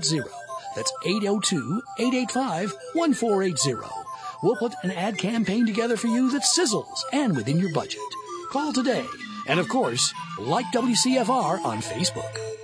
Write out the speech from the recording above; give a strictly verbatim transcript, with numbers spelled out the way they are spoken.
eight zero. That's eight oh two, eight eight five, one four eight zero. We'll put an ad campaign together for you that sizzles and within your budget. Call today. And of course, like W C F R on Facebook.